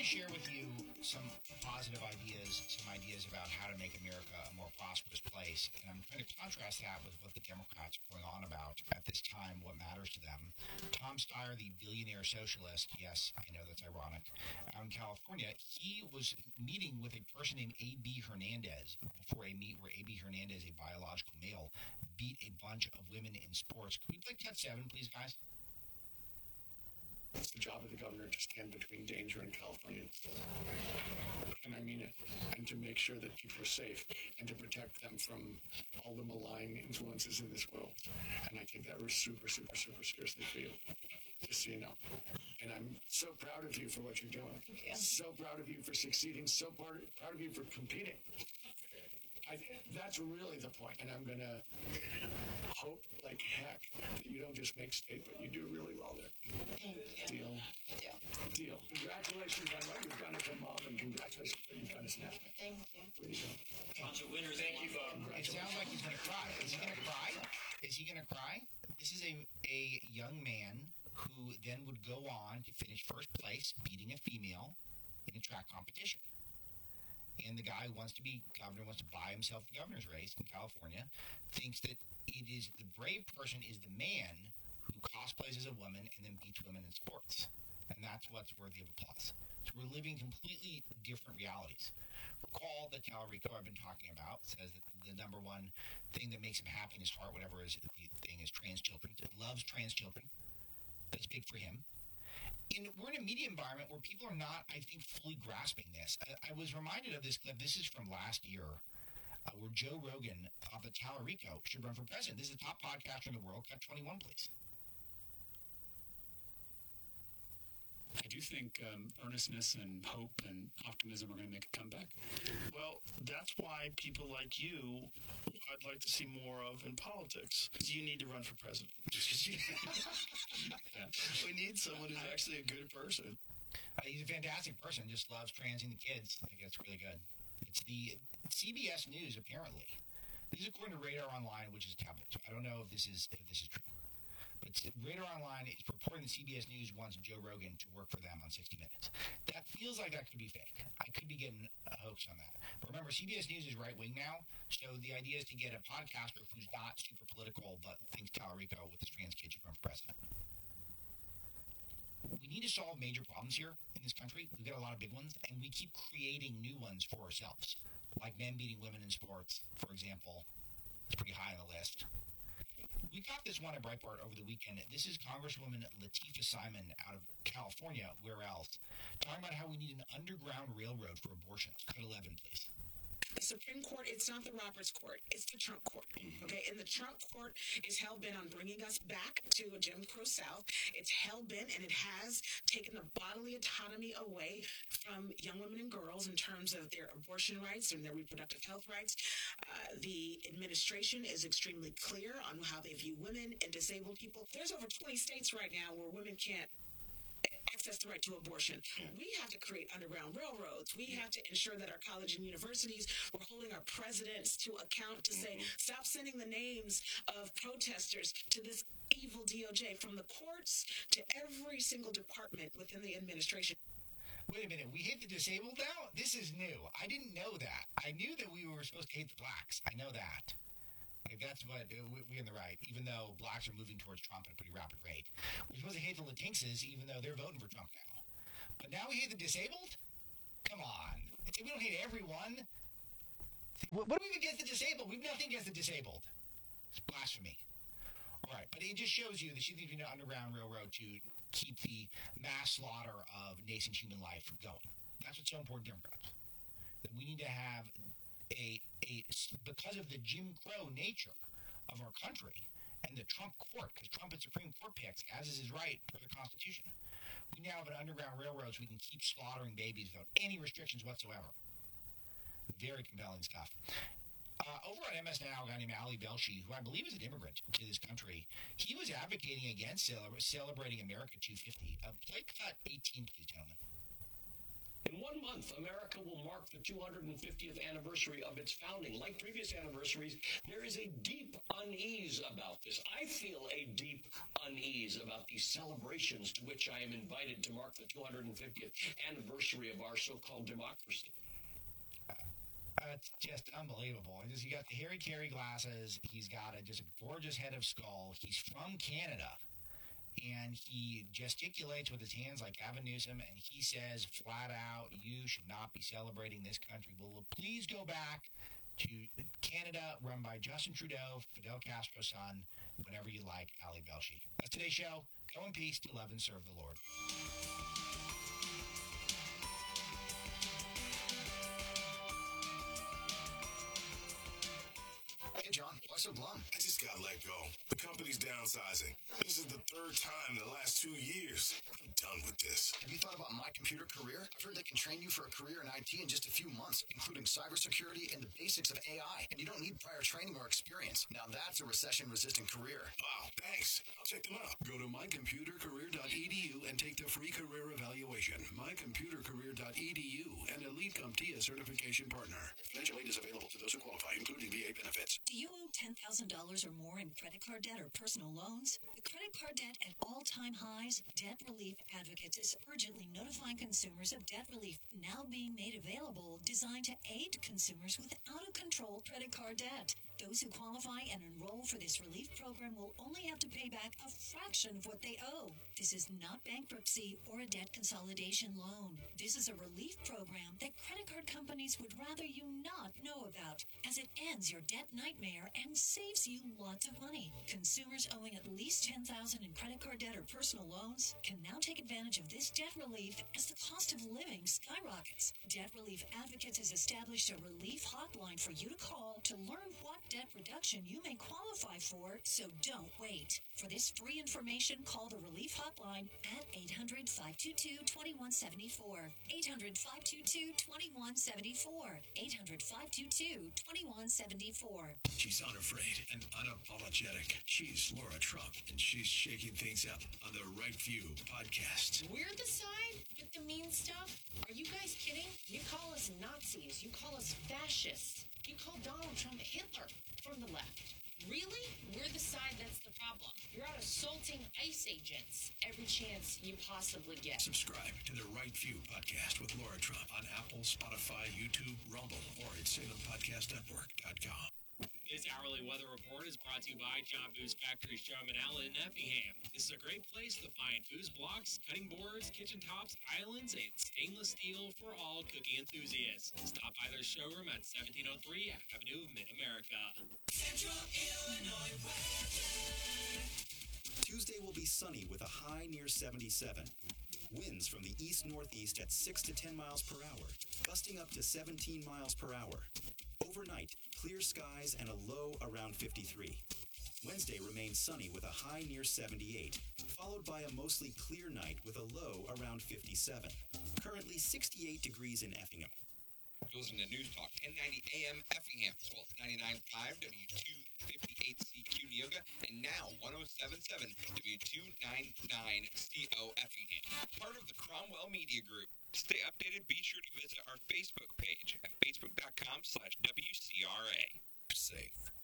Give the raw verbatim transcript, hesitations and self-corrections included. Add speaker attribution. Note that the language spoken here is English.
Speaker 1: to share with you some positive ideas, some ideas about how to make America a more prosperous place. And I'm trying to contrast that with what the Democrats are going on about at this time, what matters to them. Tom Steyer, the billionaire socialist, yes, I know that's ironic, out in California, he was meeting with a person named A B Hernandez before a meet where A B Hernandez, a biological male, beat a bunch of women in sports. Can we play cut seven, please, guys?
Speaker 2: It's the job of the governor to stand between danger and Californians. And I mean it. And to make sure that people are safe and to protect them from all the malign influences in this world. And I take that super, super, super seriously for you. Just so you know. And I'm so proud of you for what you're doing.
Speaker 3: Yeah.
Speaker 2: So proud of you for succeeding. So proud of you for competing. I, that's really the point. And I'm going to hope like heck that you don't just make state, but you do really well there. Deal.
Speaker 3: Deal.
Speaker 2: Deal. Congratulations on what you've done as a mom, and congratulations on what you've done as an athlete.
Speaker 3: Thank you.
Speaker 2: Please go.
Speaker 4: Bunch of winners. Thank you, Bob.
Speaker 1: It sounds like he's going to cry. Is he going to cry? Is he going to cry? This is a, a young man who then would go on to finish first place, beating a female in a track competition. And the guy who wants to be governor, wants to buy himself the governor's race in California, thinks that it is the brave person is the man who cosplays as a woman and then beats women in sports. And that's what's worthy of applause. So we're living completely different realities. Recall that Talarico I've been talking about says that the number one thing that makes him happy in his heart, whatever is the thing, is trans children. He loves trans children. That's big for him. And we're in a media environment where people are not, I think, fully grasping this. I, I was reminded of this clip. This is from last year, uh, where Joe Rogan thought that Talarico should run for president. This is the top podcaster in the world. Cut twenty-one, please.
Speaker 5: I do think um, earnestness and hope and optimism are going to make a comeback.
Speaker 6: Well, that's why people like you, I'd like to see more of in politics. You need to run for president.
Speaker 5: Yeah.
Speaker 6: We need someone who's actually a good person.
Speaker 1: Uh, he's a fantastic person, just loves transing the kids. I think that's really good. It's the C B S News, apparently. This is according to Radar Online, which is a tablet. So I don't know if this is if this is true. But Radar Online is reporting that C B S News wants Joe Rogan to work for them on sixty minutes. That feels like that could be fake. I could be getting a hoax on that. But remember, C B S News is right-wing now, so the idea is to get a podcaster who's not super political but thinks Talarico with his trans kid should run for president. We need to solve major problems here in this country. We've got a lot of big ones, and we keep creating new ones for ourselves, like men beating women in sports, for example. It's pretty high on the list. We got this one at Breitbart over the weekend. This is Congresswoman Latifah Simon out of California, where else, talking about how we need an underground railroad for abortions. Cut eleven, please.
Speaker 7: The Supreme Court, it's not the Roberts Court, it's the Trump Court, okay? And the Trump Court is hell-bent on bringing us back to a Jim Crow South. It's hell-bent, and it has taken the bodily autonomy away from young women and girls in terms of their abortion rights and their reproductive health rights. Uh, the administration is extremely clear on how they view women and disabled people. There's over twenty states right now where women can't access the right to abortion. We have to create underground railroads. We have to ensure that our colleges and universities, we're holding our presidents to account to say, stop sending the names of protesters to this evil D O J, from the courts to every single department within the administration.
Speaker 1: Wait a minute, we hate the disabled now? This is new. I didn't know that. I knew that we were supposed to hate the blacks. I know that. Like, that's what, uh, we're in the right, even though blacks are moving towards Trump at a pretty rapid rate. We're supposed to hate the Latinxes, even though they're voting for Trump now. But now we hate the disabled? Come on. We don't hate everyone. What do we have against the disabled? We have nothing against the disabled. It's blasphemy. All right, but it just shows you that she thinks we need an underground railroad to keep the mass slaughter of nascent human life going. That's what's so important to Democrats. That we need to have a, a because of the Jim Crow nature of our country and the Trump court, because Trump is Supreme Court picks, as is his right per the Constitution, we now have an underground railroad so we can keep slaughtering babies without any restrictions whatsoever. Very compelling stuff. Uh, over on M S Now, a guy named Ali Belshi, who I believe is an immigrant to this country, he was advocating against celebra- celebrating America two fifty. Uh, play cut eighteen, please, gentlemen.
Speaker 8: It
Speaker 3: In one month, America will mark the two hundred fiftieth anniversary of its founding. Like previous anniversaries, there is a deep unease about this. I feel a deep unease about these celebrations to which I am invited to mark the two hundred fiftieth anniversary of our so-called democracy.
Speaker 1: Uh, it's just unbelievable. And just, you got the Harry Carey glasses. He's got a just a gorgeous head of skull. He's from Canada. And he gesticulates with his hands like Gavin Newsom, and he says flat out, you should not be celebrating this country. Will please go back to Canada, run by Justin Trudeau, Fidel Castro's son, whenever you like, Ali Belshi. That's today's show. Go in peace to love and serve the Lord.
Speaker 8: Hey, John, why so glum?
Speaker 9: I just got let go. The company's downsizing. This is the third time in the last two years. I'm done with this.
Speaker 8: Have you thought about My Computer Career? I've heard they can train you for a career in I T in just a few months, including cybersecurity and the basics of A I. And you don't need prior training or experience. Now that's a recession-resistant career.
Speaker 9: Wow, thanks. I'll check them out. Go to my computer career dot e d u and take the free career evaluation. my computer career dot e d u, an Elite CompTIA certification partner. Financial aid is available to those who qualify, including V A benefits.
Speaker 10: Do you owe ten thousand dollars or more in credit card debt or personal loans? With credit card debt at all-time highs, Debt Relief Advocates is urgently notifying consumers of debt relief now being made available, designed to aid consumers with out-of-control credit card debt. Those who qualify and enroll for this relief program will only have to pay back a fraction of what they owe. This is not bankruptcy or a debt consolidation loan. This is a relief program that credit card companies would rather you not know about, as it ends your debt nightmare and saves you lots of money. Consumers owing at least ten thousand dollars in credit card debt or personal loans can now take advantage of this debt relief as the cost of living skyrockets. Debt Relief Advocates has established a relief hotline for you to call to learn what debt reduction you may qualify for, so don't wait. For this free information, call the relief hotline at eight hundred, five two two, two one seven four. eight hundred, five two two, two one seven four. eight hundred, five two two, two one seven four.
Speaker 9: She's unafraid and unapologetic. She's Laura Trump, and she's shaking things up on the Right View podcast.
Speaker 11: We're the side with the mean stuff? Are you guys kidding? You call us Nazis. You call us fascists. You call Donald Trump Hitler from the left. Really? We're the side that's the problem. You're out assaulting ICE agents every chance you possibly get.
Speaker 9: Subscribe to the Right View podcast with Laura Trump on Apple, Spotify, YouTube, Rumble, or at salem podcast network dot com.
Speaker 12: This hourly weather report is brought to you by John Boo's Factory Showroom in Allen and Effingham. This is a great place to find booze blocks, cutting boards, kitchen tops, islands, and stainless steel for all cooking enthusiasts. Stop by their showroom at seventeen oh three Avenue of Mid-America.
Speaker 13: Central Illinois weather.
Speaker 14: Tuesday will be sunny with a high near seventy-seven. Winds from the east-northeast at six to ten miles per hour, gusting up to seventeen miles per hour. Overnight, clear skies and a low around fifty-three. Wednesday remains sunny with a high near seventy-eight, followed by a mostly clear night with a low around fifty-seven. Currently sixty-eight degrees in Effingham.
Speaker 15: You're listening to News Talk ten ninety A M Effingham, as well as ninety-nine point five W two fifty-eight C Q Neoga, and now one oh seven point seven W two ninety-nine C O Effingham. Part of the Cromwell Media Group. To stay updated, be sure to visit our Facebook page at facebook dot com slash W C R A.
Speaker 9: Safe.